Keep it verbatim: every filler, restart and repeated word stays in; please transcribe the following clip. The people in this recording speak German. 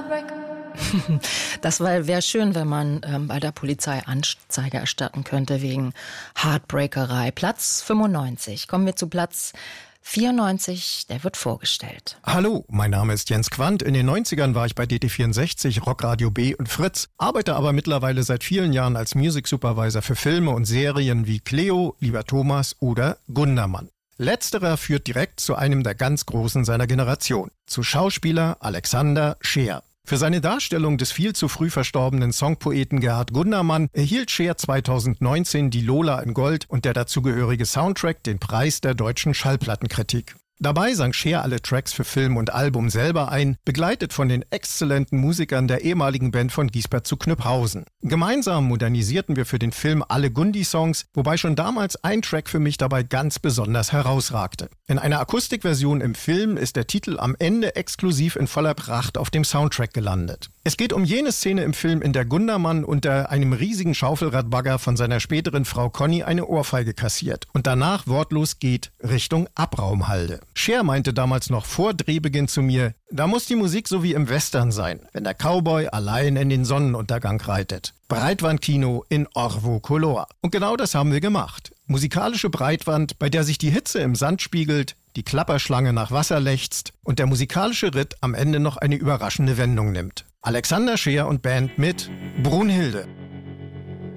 Das wäre schön, wenn man ähm, bei der Polizei Anzeige erstatten könnte wegen Heartbreakerei. Platz fünfundneunzig. Kommen wir zu Platz vierundneunzig, der wird vorgestellt. Hallo, mein Name ist Jens Quandt. In den neunzigern war ich bei D T vierundsechzig, Rockradio B und Fritz, arbeite aber mittlerweile seit vielen Jahren als Music Supervisor für Filme und Serien wie Cleo, Lieber Thomas oder Gundermann. Letzterer führt direkt zu einem der ganz Großen seiner Generation, zu Schauspieler Alexander Scheer. Für seine Darstellung des viel zu früh verstorbenen Songpoeten Gerhard Gundermann erhielt Scheer zweitausendneunzehn die Lola in Gold und der dazugehörige Soundtrack den Preis der deutschen Schallplattenkritik. Dabei sang Scheer alle Tracks für Film und Album selber ein, begleitet von den exzellenten Musikern der ehemaligen Band von Giesbert zu Knüpphausen. Gemeinsam modernisierten wir für den Film alle Gundi-Songs, wobei schon damals ein Track für mich dabei ganz besonders herausragte. In einer Akustikversion im Film ist der Titel am Ende exklusiv in voller Pracht auf dem Soundtrack gelandet. Es geht um jene Szene im Film, in der Gundermann unter einem riesigen Schaufelradbagger von seiner späteren Frau Conny eine Ohrfeige kassiert und danach wortlos geht Richtung Abraumhalde. Scheer meinte damals noch vor Drehbeginn zu mir, da muss die Musik so wie im Western sein, wenn der Cowboy allein in den Sonnenuntergang reitet. Breitwandkino in Orvo Color. Und genau das haben wir gemacht. Musikalische Breitwand, bei der sich die Hitze im Sand spiegelt, die Klapperschlange nach Wasser lechzt und der musikalische Ritt am Ende noch eine überraschende Wendung nimmt. Alexander Scheer und Band mit Brunhilde.